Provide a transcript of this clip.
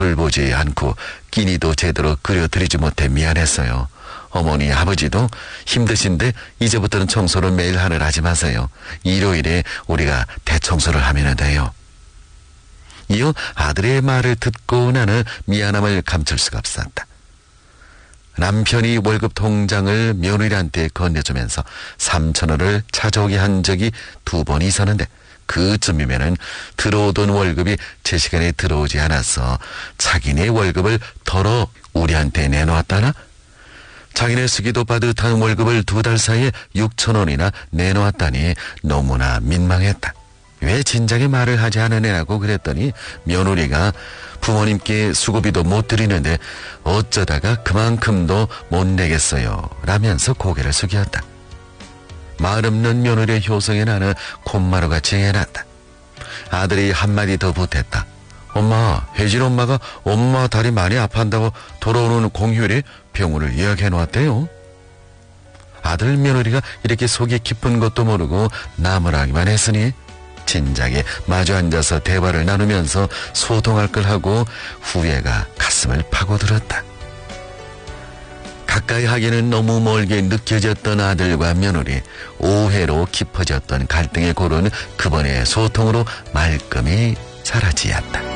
보지 않고 끼니도 제대로 끓여드리지 못해 미안했어요. 어머니, 아버지도 힘드신데 이제부터는 청소를 매일 하늘 하지 마세요. 일요일에 우리가 대청소를 하면 돼요. 이후 아들의 말을 듣고 나는 미안함을 감출 수가 없었다. 남편이 월급 통장을 며느리한테 건네주면서 3,000원을 찾아오게 한 적이 2번 있었는데 그쯤이면은 들어오던 월급이 제 시간에 들어오지 않아서 자기네 월급을 덜어 우리한테 내놓았다나? 자기네 쓰기도 빠듯한 월급을 2달 사이에 6,000원이나 내놓았다니 너무나 민망했다. 왜 진작에 말을 하지 않으냐고 그랬더니 며느리가 부모님께 수고비도 못 드리는데 어쩌다가 그만큼도 못 내겠어요 라면서 고개를 숙였다. 말 없는 며느리의 효성에 나는 콧마루같이 해놨다. 아들이 한마디 더 보탰다. 엄마, 혜진 엄마가 엄마 다리 많이 아파한다고 돌아오는 공휴일에 병원을 예약해놓았대요. 아들 며느리가 이렇게 속이 깊은 것도 모르고 나무라기만 했으니 진작에 마주 앉아서 대화를 나누면서 소통할 걸 하고 후회가 가슴을 파고들었다. 가까이 하기는 너무 멀게 느껴졌던 아들과 며느리, 오해로 깊어졌던 갈등의 고로는 그번의 소통으로 말끔히 사라지었다.